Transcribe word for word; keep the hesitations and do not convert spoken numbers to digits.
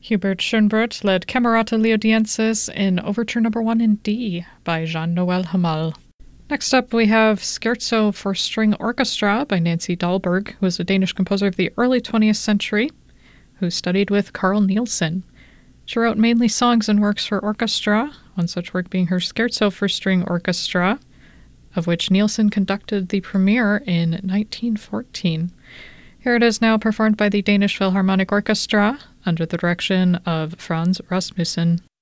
Hubert Schönbrot led Camerata Leodiensis in Overture Number one in D by Jean-Noël Hamal. Next up, we have Scherzo for String Orchestra by Nancy Dahlberg, who was a Danish composer of the early twentieth century, who studied with Carl Nielsen. She wrote mainly songs and works for orchestra, one such work being her Scherzo for String Orchestra, of which Nielsen conducted the premiere in nineteen fourteen. Here it is now performed by the Danish Philharmonic Orchestra under the direction of Frans Rasmussen.